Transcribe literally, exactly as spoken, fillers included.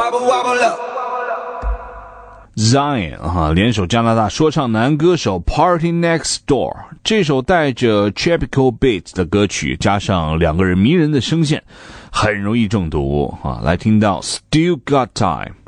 wobble wobble up。 Zion 啊，联手加拿大说唱男歌手 Party Next Door， 这首带着 tropical beats 的歌曲，加上两个人迷人的声线，很容易中毒啊！来听到 Still Got Time。